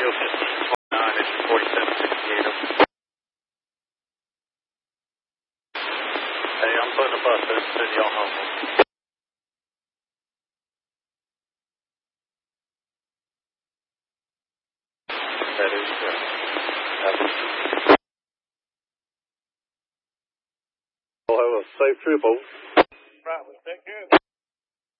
Radio 1529, engine 4768. Hey, I'm putting a bus in, send y'all home. That is correct. We'll have a safe trip, over. Right, we'll take care of it.